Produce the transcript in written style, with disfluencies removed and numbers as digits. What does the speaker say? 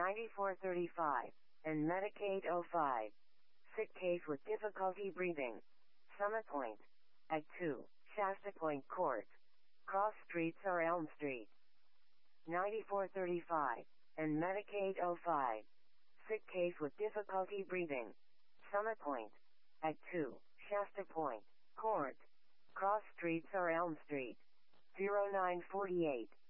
9435, and Medicaid 05. Sick case with difficulty breathing. Summit Point. At 2, Shasta Point Court. Cross streets are Elm Street. 9435, and Medicaid 05. Sick case with difficulty breathing. Summit Point. At 2, Shasta Point Court. Cross streets are Elm Street. 0948,